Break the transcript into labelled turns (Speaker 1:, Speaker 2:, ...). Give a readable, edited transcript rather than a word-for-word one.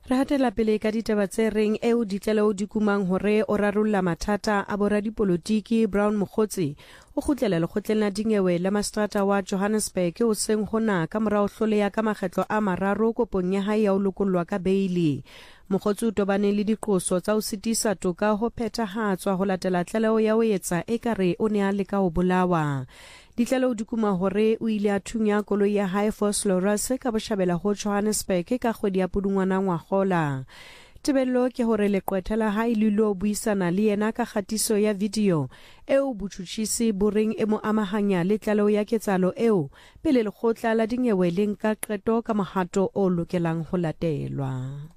Speaker 1: Re hatela pele ka ditaba tse reng eo ditlelo di kumang hore o rarolla mathata a boradipolotiki. Brown Mokgotsi o kgutlela lekgotleng la dinyewe la Mastrata wa Johannesburg o seng hona ka morao hloleha ka makgetlo a mararo kopong ya hae ya ho lokollwa ka beili. Mokgotsi o tobane le diqoso tsa ho sitisa toka ho phethahatswa ho latela tlaleho ya ho etsa ekare o ne a leka ho bolawa. Ditlaleho di kuma hore o ile a thunya koloi ya hae Vosloorus ka boshabela ho Johannesburg ka kgwedi ya Pudungwana ngwahola. Tebello ke hore leqwetha la hae le lo buisana le yena ka kgatiso ya video eo botjhutjhisi bo reng e mo amahanya le tlaleho ya ketsahalo eo pele lekgotla la dinyewe le nka qeto ka mohato o lokelang ho latelwa.